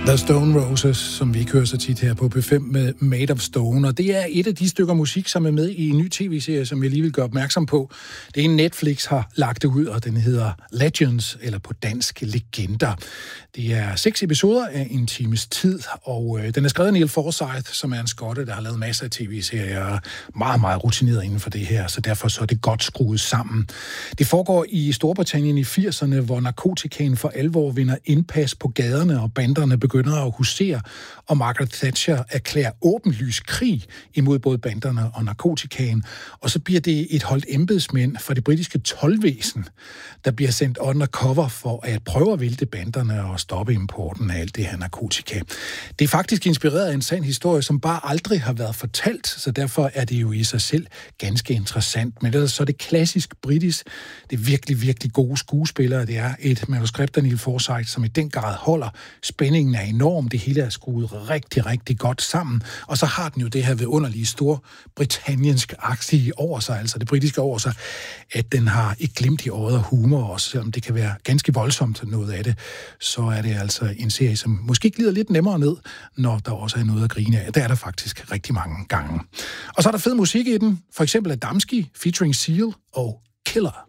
The Stone Roses, som vi kører så tit her på P5 med Made of Stone. Og det er et af de stykker musik, som er med i en ny tv-serie, som jeg lige vil gøre opmærksom på. Det er en Netflix har lagt det ud, og den hedder Legends, eller på dansk Legender. Det er 6 episoder af en times tid, og den er skrevet af Neil Forsyth, som er en skotte, der har lavet masser af tv-serier og meget, meget rutineret inden for det her, så derfor så er det godt skruet sammen. Det foregår i Storbritannien i 80'erne, hvor narkotikaen for alvor vinder indpas på gaderne, og banderne begynder at husere, og Margaret Thatcher erklærer åbenlys krig imod både banderne og narkotikaen. Og så bliver det et hold embedsmænd fra det britiske toldvæsen, der bliver sendt undercover for at prøve at vælte banderne og stoppe importen af alt det her narkotika. Det er faktisk inspireret af en sand historie, som bare aldrig har været fortalt, så derfor er det jo i sig selv ganske interessant. Men ellers så er det klassisk britisk. Det er virkelig, virkelig gode skuespillere. Det er et manuskript af Neil Forsyth, som i den grad holder. Spændingen er enorm. Det hele er skruet rigtig, rigtig godt sammen. Og så har den jo det her vidunderlige storbritanniensk-aktige over sig, altså det britiske over sig, at den har et glimt i øjet og humor også, selvom det kan være ganske voldsomt noget af det, så er det altså en serie, som måske glider lidt nemmere ned, når der også er noget at grine af. Det er der faktisk rigtig mange gange. Og så er der fed musik i den, for eksempel Adamski featuring Seal og Killer.